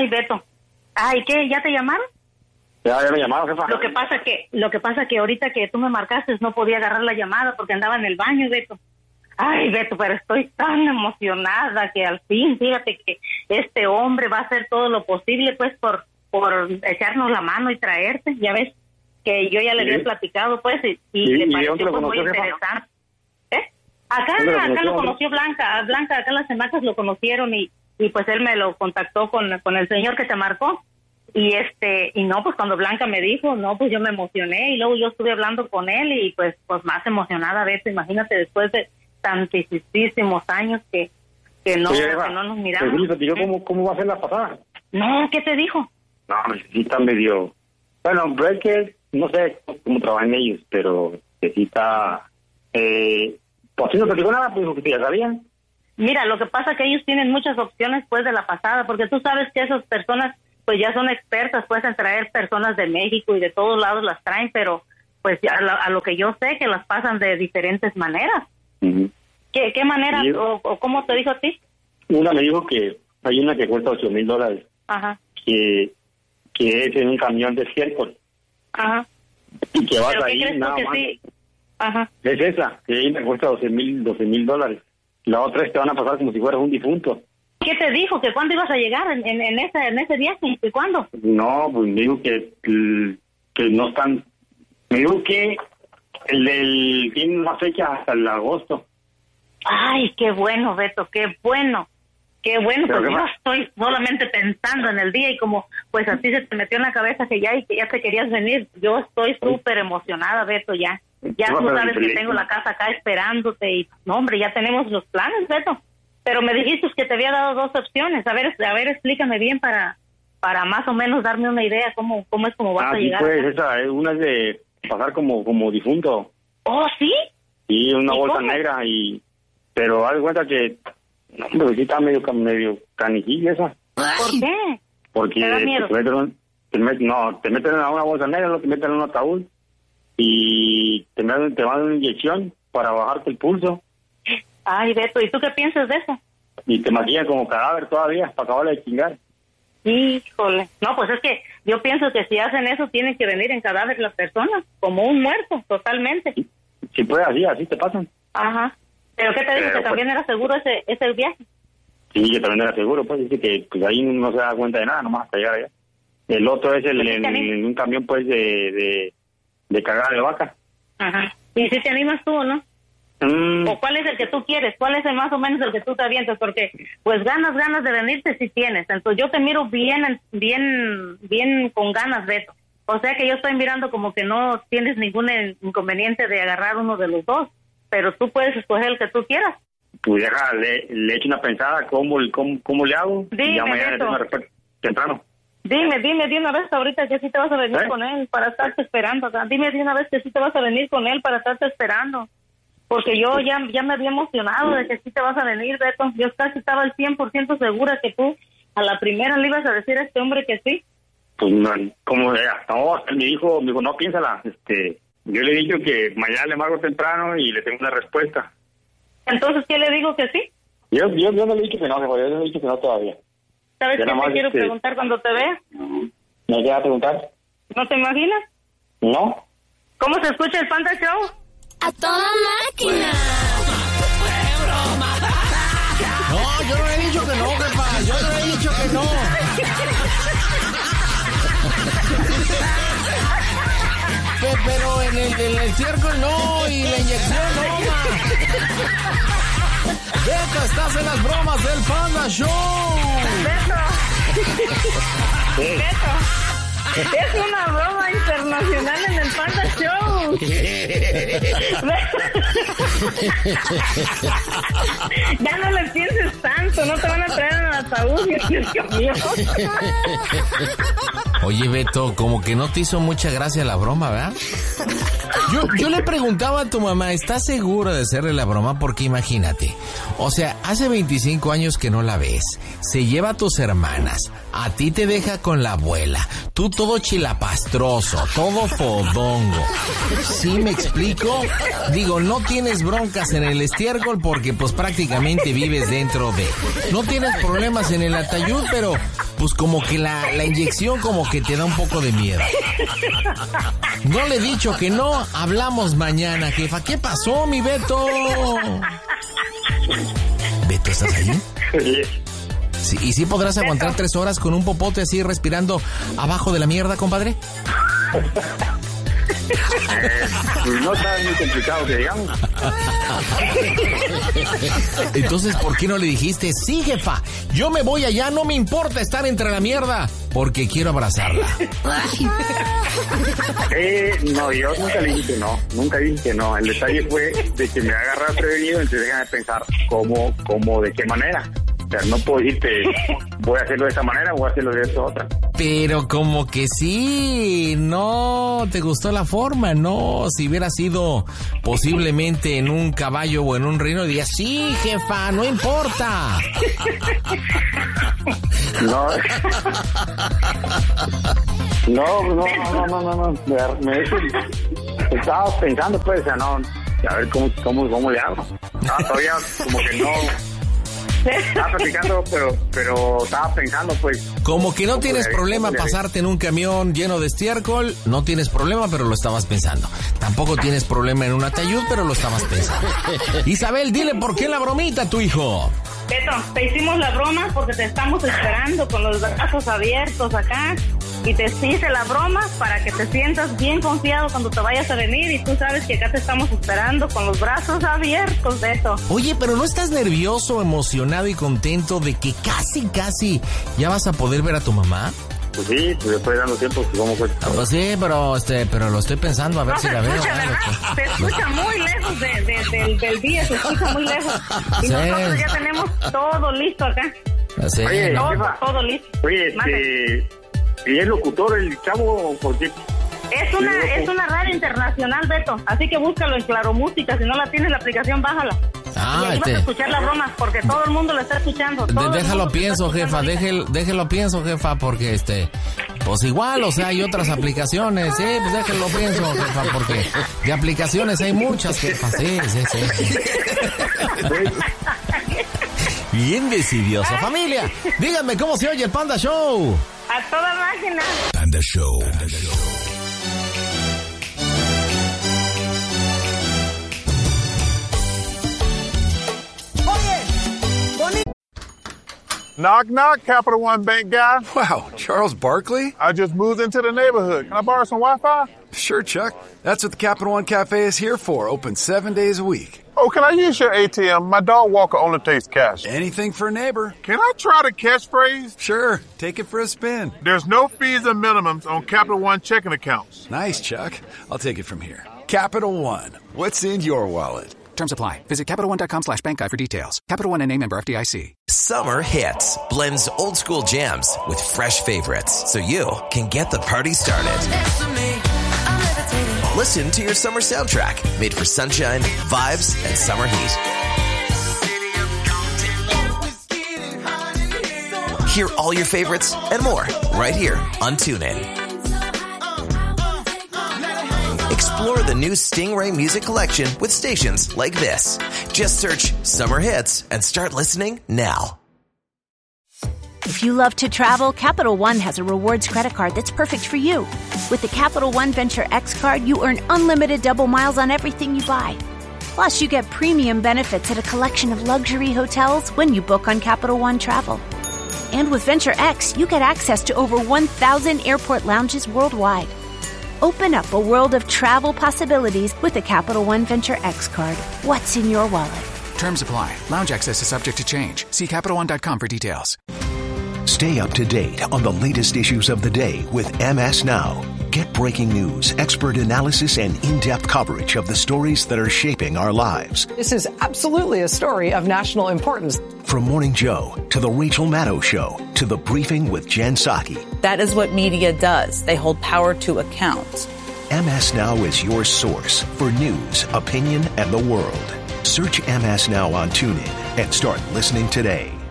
Ay, Beto. Ay, ¿qué? ¿Ya te llamaron? Ya me llamaron, jefa. Lo que pasa que ahorita que tú me marcaste no podía agarrar la llamada porque andaba en el baño, Beto. Ay, Beto, pero estoy tan emocionada que al fin, fíjate que este hombre va a hacer todo lo posible, pues, por echarnos la mano y traerte. Ya ves que yo ya le había platicado, pues, y le pareció pues, muy interesante. Acá lo conoció Blanca, acá las semacas lo conocieron y pues él me lo contactó con el señor que te marcó. Y no, pues cuando Blanca me dijo, no, pues yo me emocioné y luego yo estuve hablando con él y pues más emocionada, Beto, imagínate después de tantísimos años que no nos miramos. ¿Cómo va a ser la pasada? No, ¿qué te dijo? No, sí está medio... Bueno, Breaker, no sé cómo trabajan ellos, pero que sí está... pues si no te digo nada, pues que ya sabían. Mira, lo que pasa es que ellos tienen muchas opciones pues de la pasada, porque tú sabes que esas personas pues ya son expertas pues en traer personas de México y de todos lados las traen, pero pues a lo que yo sé que las pasan de diferentes maneras. Uh-huh. ¿Qué manera o cómo te dijo a ti? Una me dijo que hay una que cuesta $8,000. Ajá. Que es en un camión de estiércol. Ajá. Y que vas ahí nada más. Sí? Ajá. Es esa, que ahí me cuesta $12,000. La otra es que van a pasar como si fueras un difunto. ¿Qué te dijo? ¿Que cuándo ibas a llegar en ese viaje? ¿Y cuándo? No, pues me dijo que no están... Me dijo que tiene una fecha hasta el agosto. Ay, qué bueno, Beto, qué bueno. Qué bueno, pues yo estoy solamente pensando en el día y como pues así se te metió en la cabeza que ya te querías venir. Yo estoy súper emocionada, Beto, ya. Ya tú sabes que tengo la casa acá esperándote y no, hombre, ya tenemos los planes, Beto. Pero me dijiste que te había dado 2 opciones. A ver, explícame bien para más o menos darme una idea cómo es como vas a llegar. Pues una es de pasar como difunto. ¿Oh, sí? Sí, una bolsa negra pero haz de cuenta que no, pero sí está medio canijilla esa. ¿Por qué? Porque ¿te da miedo? te meten en una bolsa negra, te meten en un ataúd y te van a dar una inyección para bajarte el pulso. Ay, Beto, ¿y tú qué piensas de eso? Y te maquillan como cadáver todavía, para acabarle de chingar. Híjole. No, pues es que yo pienso que si hacen eso tienen que venir en cadáver las personas, como un muerto, totalmente. Si puede, así te pasan. Ajá. ¿Pero qué te dijo? ¿Que también era seguro ese viaje? Sí, que también era seguro, pues dice que pues, ahí no se da cuenta de nada, nomás hasta llegar allá. El otro es en un camión, pues, de cagada de vaca. Ajá. ¿Y si te animas tú o no? ¿O cuál es el que tú quieres? ¿Cuál es más o menos el que tú te avientas? Porque, pues, ganas de venirte si tienes. Entonces, yo te miro bien con ganas, Beto. O sea que yo estoy mirando como que no tienes ningún inconveniente de agarrar uno de los dos. Pero tú puedes escoger el que tú quieras. Pues le echo una pensada, ¿cómo le hago? Dime, ya mañana Beto. tengo una respuesta temprano. Dime de una vez ahorita que sí te vas a venir con él para estarte esperando acá. Dime de una vez que sí te vas a venir con él para estarte esperando. Porque yo ya me había emocionado de que sí te vas a venir, Beto. Yo casi estaba al 100% segura que tú a la primera le ibas a decir a este hombre que sí. Pues no, como hasta me dijo, no, piénsala. Yo le he dicho que mañana le marco temprano y le tengo una respuesta. Entonces, ¿qué le digo que sí? Yo no le he dicho que no, yo no le he dicho que no todavía. ¿Sabes qué te quiero preguntar cuando te vea? ¿Me vas a preguntar? ¿No te imaginas? No. ¿Cómo se escucha el Panda Show? ¡A toda máquina! No, yo no he dicho que no, jefa. Yo no he dicho que no. Pero en el circo no, y la inyección no, ma. Beto, estás en las bromas del Panda Show. Beto. Es una broma internacional en el Panda Show. Ya no le pienses tanto, no te van a traer en el ataúd. Oye, Beto, como que no te hizo mucha gracia la broma, ¿verdad? Yo le preguntaba a tu mamá, ¿estás segura de hacerle la broma? Porque imagínate, o sea, hace 25 años que no la ves, se lleva a tus hermanas, a ti te deja con la abuela, tú todo chilapastroso, todo fodongo. ¿Sí me explico? Digo, no tienes broncas en el estiércol porque pues prácticamente vives dentro de... No tienes problemas en el atayud, pero pues como que la inyección como que te da un poco de miedo. No le he dicho que no, hablamos mañana, jefa. ¿Qué pasó, mi Beto? ¿Beto, estás ahí? Sí, ¿y sí podrás aguantar 3 horas con un popote así respirando abajo de la mierda, compadre? Pues no está muy complicado que digamos. Entonces, ¿por qué no le dijiste, sí, jefa, yo me voy allá, no me importa estar entre la mierda, porque quiero abrazarla? No, yo nunca le dije que no, nunca dije que no. El detalle fue de que me agarraba prevenido, entonces déjame pensar cómo, de qué manera. O sea, no puedo decirte, voy a hacerlo de esta manera, voy a hacerlo de esta otra. Pero como que sí, no te gustó la forma, ¿no? Si hubiera sido posiblemente en un caballo o en un reino, dirías, sí, jefa, no importa. No. Estaba pensando, pues, o sea, no, a ver cómo le hago. Todavía como que no. Estaba platicando, pero estaba pensando, pues. Como que no tienes problema pasarte en un camión lleno de estiércol, no tienes problema, pero lo estabas pensando. Tampoco tienes problema en un ataúd, pero lo estabas pensando. Isabel, dile por qué la bromita a tu hijo. Beto, te hicimos la broma porque te estamos esperando con los brazos abiertos acá. Y te hice la broma para que te sientas bien confiado cuando te vayas a venir. Y tú sabes que acá te estamos esperando con los brazos abiertos, Beto. Oye, pero ¿no estás nervioso, emocionado y contento de que casi ya vas a poder ver a tu mamá? Pues sí, pues estoy dando tiempo. ¿Cómo fue? Pues sí, pero lo estoy pensando a ver si la veo. Se escucha muy lejos del día, se escucha muy lejos. Y sí, nosotros ya tenemos todo listo acá. Sí. Oye, todo listo. Oye, ¿y es locutor el chavo? ¿Por qué? Es una radio internacional, Beto. Así que búscalo en Claro Música. Si no la tienes, la aplicación, bájala. Y ahí vas a escuchar la broma, porque todo el mundo la está escuchando. Déjalo pienso, jefa. Déjelo pienso, jefa, porque pues igual, o sea, hay otras aplicaciones. Sí, pues déjelo pienso, jefa, porque de aplicaciones hay muchas, jefa. Sí. Bien decidioso. Familia, díganme cómo se oye el Panda Show. A toda máquina. Panda Show. Knock, knock, Capital One Bank guy. Wow, Charles Barkley? I just moved into the neighborhood. Can I borrow some Wi-Fi? Sure, Chuck. That's what the Capital One Cafe is here for, open 7 days a week. Oh, can I use your ATM? My dog walker only takes cash. Anything for a neighbor. Can I try the catchphrase? Sure, take it for a spin. There's no fees and minimums on Capital One checking accounts. Nice, Chuck. I'll take it from here. Capital One. What's in your wallet? Terms apply. Visit CapitalOne.com/bankguide for details. Capital One N.A. member FDIC. Summer Hits blends old school jams with fresh favorites so you can get the party started. Listen to your summer soundtrack made for sunshine, vibes, and summer heat. Hear all your favorites and more right here on TuneIn. Explore the new Stingray music collection with stations like this. Just search Summer Hits and start listening now. If you love to travel, Capital One has a rewards credit card that's perfect for you. With the Capital One Venture X card, you earn unlimited double miles on everything you buy. Plus, you get premium benefits at a collection of luxury hotels when you book on Capital One Travel. And with Venture X, you get access to over 1,000 airport lounges worldwide. Open up a world of travel possibilities with the Capital One Venture X card. What's in your wallet? Terms apply. Lounge access is subject to change. See CapitalOne.com for details. Stay up to date on the latest issues of the day with MS Now. Get breaking news, expert analysis, and in-depth coverage of the stories that are shaping our lives. This is absolutely a story of national importance. From Morning Joe to The Rachel Maddow Show to The Briefing with Jen Psaki. That is what media does. They hold power to account. MS Now is your source for news, opinion, and the world. Search MS Now on TuneIn and start listening today.